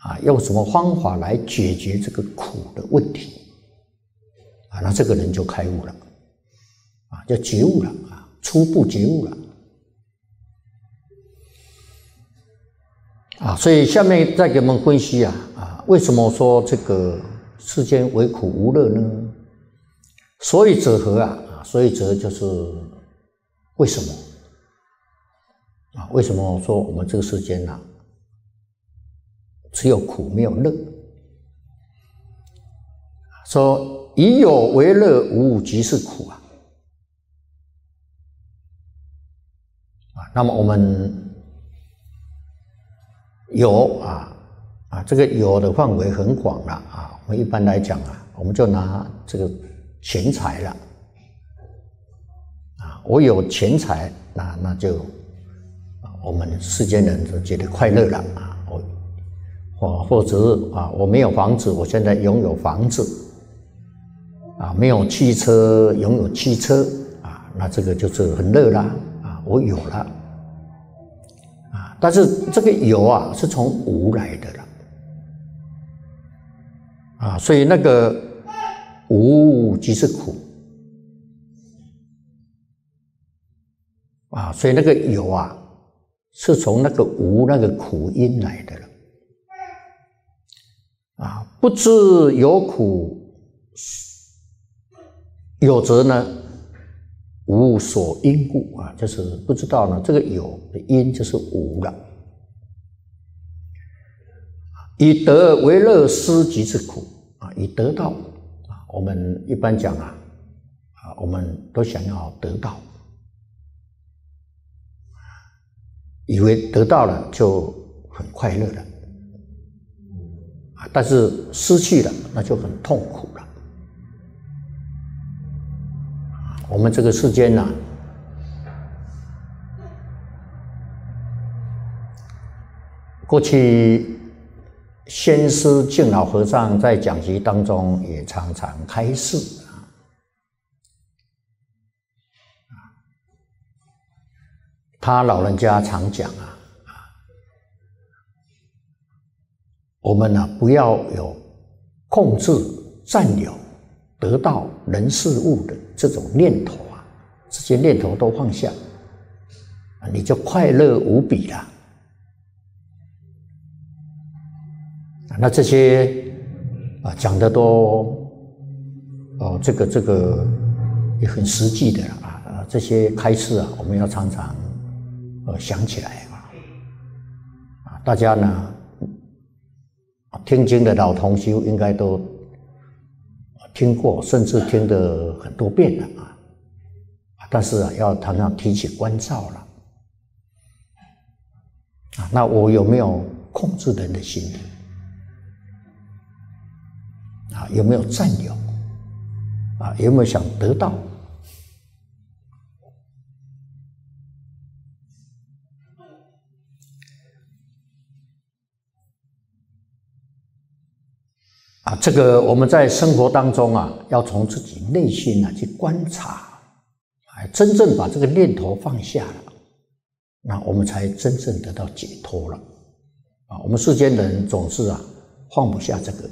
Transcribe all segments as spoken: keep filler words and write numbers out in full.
啊，用什么方法来解决这个苦的问题啊？那这个人就开悟了啊，就觉悟了啊，初步觉悟了啊。所以下面再给我们分析啊啊，为什么说这个世间唯苦无乐呢？所以者何啊？啊，所以者就是为什么啊？为什么说我们这个世间啊？只有苦没有乐，说以有为乐，无即是苦啊！啊，那么我们有啊啊，这个有的范围很广了啊。我们一般来讲啊，我们就拿这个钱财了啊，我有钱财，那那就啊，我们世间人就觉得快乐了啊。或或者是啊，我没有房子，我现在拥有房子，啊，没有汽车，拥有汽车，啊，那这个就是很乐啦，啊，我有了，啊，但是这个有啊，是从无来的了，啊，所以那个无即是苦，啊，所以那个有啊，是从那个无那个苦因来的了。啊，不知有苦，有则呢无所因故啊，就是不知道呢这个有的因就是无了。以得为乐，失即是苦啊。以得到啊，我们一般讲啊啊，我们都想要得到，以为得到了就很快乐了。但是失去了，那就很痛苦了。我们这个世间呢、啊，过去先师净老和尚在讲集当中也常常开示啊，他老人家常讲啊。我们呢、啊，不要有控制、占有、得到人事物的这种念头啊，这些念头都放下，你就快乐无比了。那这些啊讲的都哦，这个这个也很实际的了啊，这些开示啊，我们要常常呃想起来啊，啊，大家呢。听经的老同修应该都听过，甚至听得很多遍了啊！但是啊，要常常提起关照了啊。那我有没有控制人的心理啊？有没有占有啊？有没有想得到？啊，这个我们在生活当中啊，要从自己内心啊去观察，哎，真正把这个念头放下了，那我们才真正得到解脱了。啊，我们世间人总是啊放不下这个，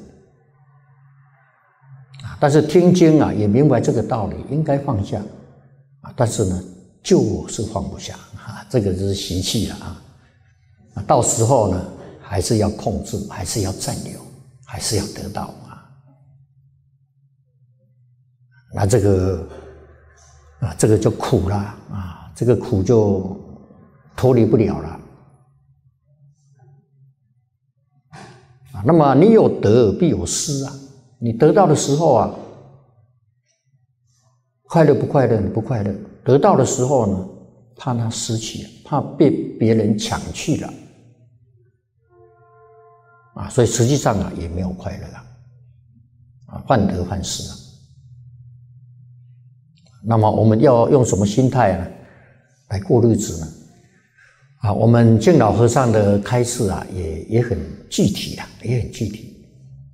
啊，但是听经啊也明白这个道理，应该放下，啊，但是呢，就我是放不下啊，这个就是习气了啊，啊，到时候呢还是要控制，还是要占有。还是要得到啊，那这个啊，这个就苦了啊，这个苦就脱离不了了啊。那么你有得必有失啊，你得到的时候啊，快乐不快乐？你不快乐。得到的时候呢，怕它失去，怕被别人抢去了。啊，所以实际上啊也没有快乐啊，啊，患得患失啊。那么我们要用什么心态呢来过日子呢？啊，我们净老和尚的开示啊，也也很具体啊，也很具体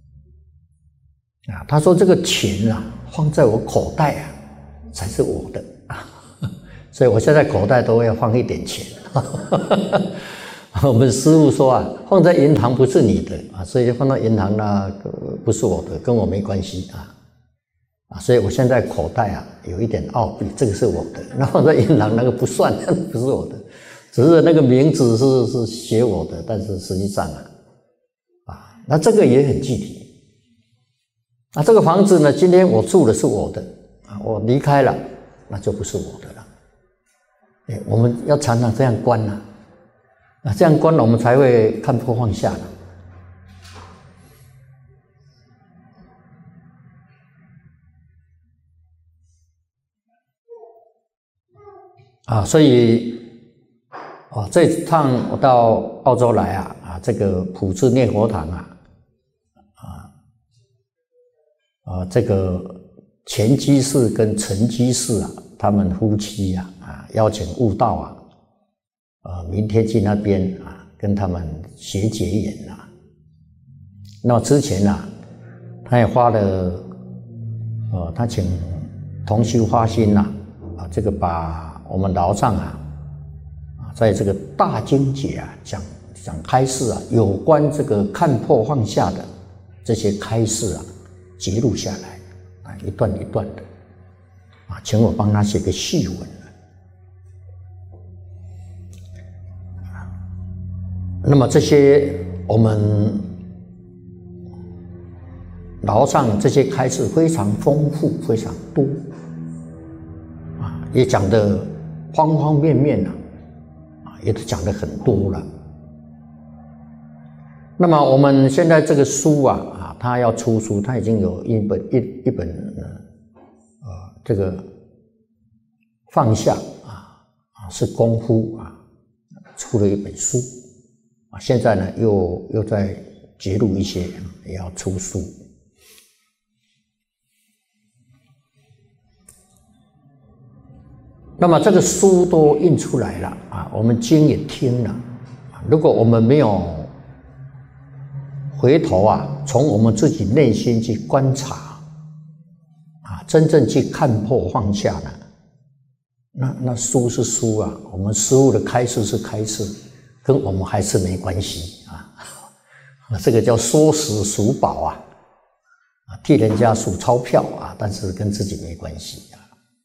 啊。他说这个钱啊，放在我口袋啊，才是我的啊，所以我现在口袋都要放一点钱我们师父说啊，放在银行不是你的啊，所以放到银行那个不是我的，跟我没关系啊啊，所以我现在口袋啊有一点澳币，这个是我的，那放在银行那个不算，那个不是我的，只是那个名字是是写我的，但是实际上啊啊，那这个也很具体。那这个房子呢，今天我住的是我的啊，我离开了，那就不是我的了。哎，我们要常常这样观啊。啊，这样观了，我们才会看破放下了。啊，所以，啊，这一趟我到澳洲来啊，啊，这个普智念佛堂啊，啊，啊，这个前居士跟陈居士啊，他们夫妻啊，啊，邀请悟道啊。呃，明天去那边啊，跟他们学结缘啊。那之前啊，他也花了，呃，他请同修发心呐，啊，这个把我们老上啊，啊，在这个大经节啊讲讲开示啊，有关这个看破放下的这些开示啊，记录下来啊，一段一段的啊，请我帮他写个序文。那么这些我们老上这些开示非常丰富，非常多啊，也讲的方方面面啊，啊，也都讲的很多了。那么我们现在这个书啊，啊，它要出书，它已经有一本一一本呃，这个放下啊啊是功夫啊，出了一本书。啊，现在呢又又在揭露一些，也要出书。那么这个书都印出来了啊，我们经也听了。如果我们没有回头啊，从我们自己内心去观察啊，真正去看破放下呢，那那书是书啊，我们师父的开示是开示。跟我们还是没关系啊，这个叫说死数宝啊，啊，替人家数钞票啊，但是跟自己没关系啊，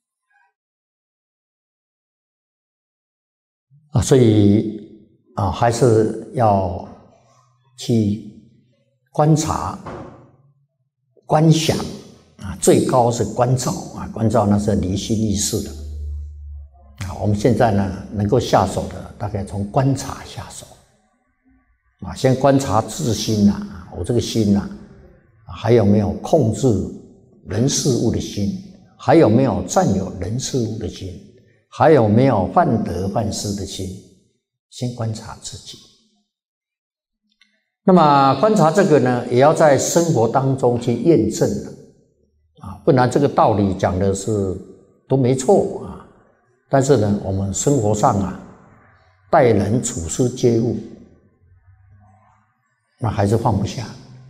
啊，所以啊，还是要去观察、观想啊，最高是观照啊，观照那是离心离事的。啊，我们现在呢，能够下手的，大概从观察下手，啊，先观察自心呐，我这个心呐，还有没有控制人事物的心，还有没有占有人事物的心，还有没有犯得犯失的心，先观察自己。那么观察这个呢，也要在生活当中去验证了，啊，不然这个道理讲的是都没错啊。但是呢，我们生活上啊，待人处事接物，那还是放不下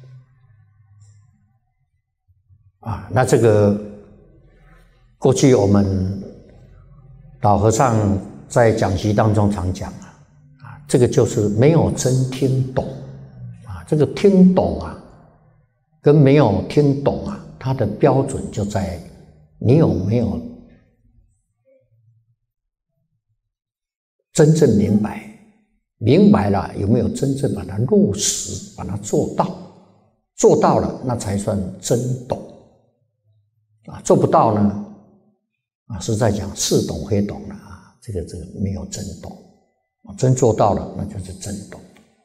啊。那这个过去我们老和尚在讲习当中常讲啊，啊，这个就是没有真听懂啊。这个听懂啊，跟没有听懂啊，它的标准就在你有没有真正明白，明白了有没有真正把它落实，把它做到？做到了，那才算真懂啊！做不到呢，啊，是在讲似懂非懂了啊！这个这个没有真懂，真做到了，那就是真懂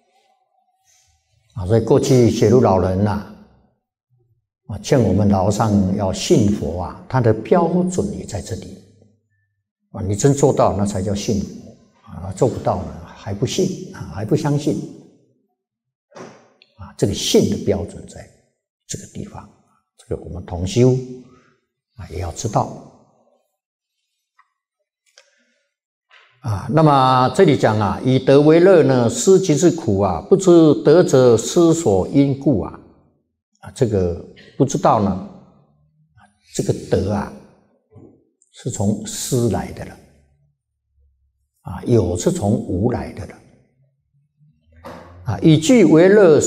啊！所以过去写入老人呐，啊，劝我们老上要信佛啊，他的标准也在这里啊！你真做到，那才叫信佛。啊，做不到呢，还不信啊，还不相信啊！这个信的标准在这个地方，这个我们同修啊也要知道啊。那么这里讲啊，以德为乐呢，失即是苦啊，不知得者失所因故啊啊，这个不知道呢，这个德啊是从失来的了。啊，有是从无来的了， 啊，以句为乐